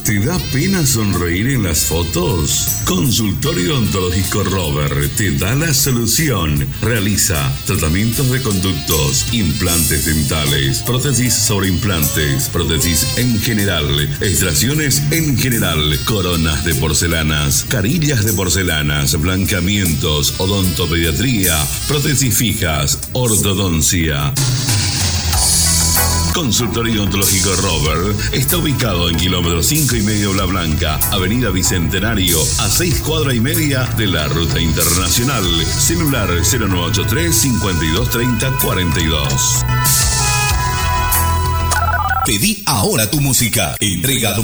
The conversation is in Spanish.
¿Te da pena sonreír en las fotos? Consultorio Odontológico Robert te da la solución. Realiza tratamientos de conductos, implantes dentales, prótesis sobre implantes, prótesis en general, extracciones en general, coronas de porcelanas, carillas de porcelanas, blancamientos, odontopediatría, prótesis fijas, ortodoncia. Consultorio Odontológico Robert está ubicado en kilómetro 5,5 Bla Blanca, Avenida Bicentenario, a 6 cuadras y media de la Ruta Internacional. Celular 0983 5230 42. Pedí ahora tu música. Entrega